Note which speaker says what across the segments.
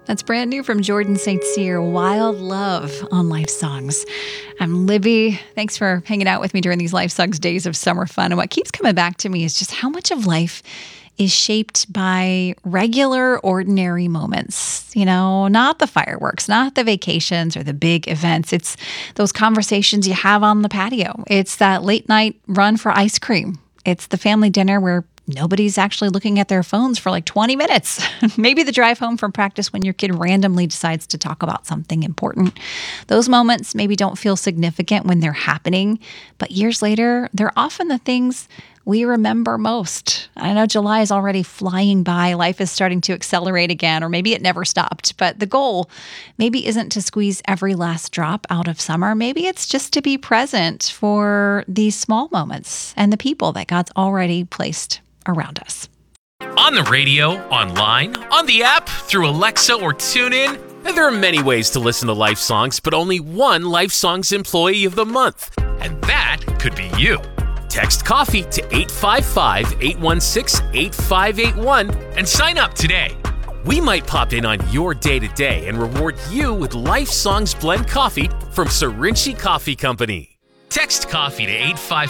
Speaker 1: That's brand new from Jordan St. Cyr, Wild Love on Life Songs. I'm Libby. Thanks for hanging out with me during these Life Songs days of summer fun. And what keeps coming back to me is just how much of life is shaped by regular, ordinary moments. You know, not the fireworks, not the vacations or the big events. It's those conversations you have on the patio. It's that late night run for ice cream. It's the family dinner where nobody's actually looking at their phones for like 20 minutes. Maybe the drive home from practice when your kid randomly decides to talk about something important. Those moments maybe don't feel significant when they're happening, but years later, they're often the things we remember most. I know July is already flying by. Life is starting to accelerate again, or maybe it never stopped. But the goal maybe isn't to squeeze every last drop out of summer. Maybe it's just to be present for these small moments and the people that God's already placed around us.
Speaker 2: On the radio, online, on the app, through Alexa or TuneIn. And there are many ways to listen to Life Songs, but only one Life Songs Employee of the Month. And that could be you. Text coffee to 855-816-8581 and sign up today. We might pop in on your day-to-day and reward you with Life Songs Blend Coffee from Serinci Coffee Company. Text coffee to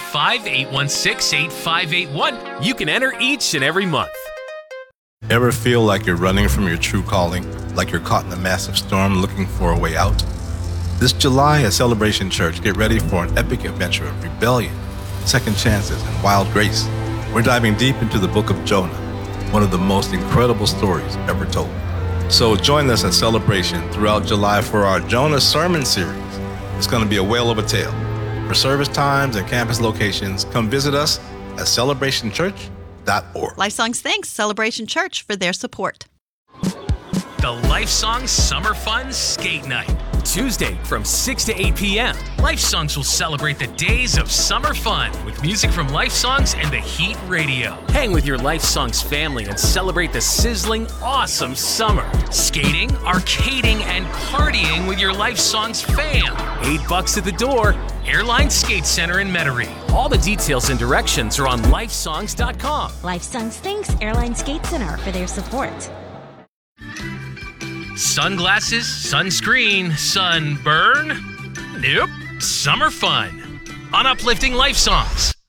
Speaker 2: 855-816-8581. You can enter each and every month.
Speaker 3: Ever feel like you're running from your true calling, like you're caught in a massive storm looking for a way out? This July at Celebration Church, get ready for an epic adventure of rebellion, second chances, and wild grace. We're diving deep into the book of Jonah, one of the most incredible stories ever told. So join us at Celebration throughout July for our Jonah Sermon Series. It's going to be a whale of a tale. For service times and campus locations, come visit us at celebrationchurch.org.
Speaker 4: Life Songs thanks Celebration Church for their support.
Speaker 2: The Life Songs Summer Fun Skate Night. Tuesday from 6 to 8 p.m. Life Songs will celebrate the days of summer fun with music from Life Songs and the Heat Radio. Hang with your Life Songs family and celebrate the sizzling, awesome summer. Skating, arcading, and partying with your Life Songs fam. $8 at the door. Airline Skate Center in Metairie. All the details and directions are on lifesongs.com.
Speaker 5: Life Songs thanks Airline Skate Center for their support.
Speaker 2: Sunglasses, sunscreen, sunburn? Nope. Summer fun on Uplifting Life Songs.